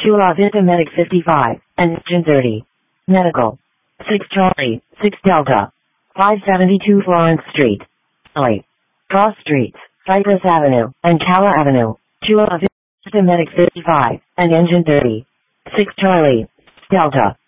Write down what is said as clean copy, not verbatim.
Chula Vista Medic 55, and Engine 30. Medical. 6 Charlie, 6 Delta. 572 Florence Street. LA. Cross Streets, Cypress Avenue, and Cala Avenue. Chula Vista Medic 55, and Engine 30. 6 Charlie, Delta.